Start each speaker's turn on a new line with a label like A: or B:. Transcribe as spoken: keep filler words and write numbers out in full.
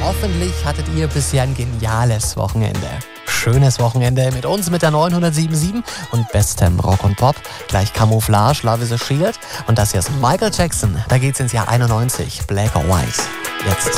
A: Hoffentlich hattet ihr bisher ein geniales Wochenende. Schönes Wochenende mit uns, mit der neunhundertsieben Komma sieben und bestem Rock und Pop. Gleich Camouflage, Love is a Shield. Und das hier ist Michael Jackson. Da geht's ins Jahr einundneunzig. Black or White. Jetzt.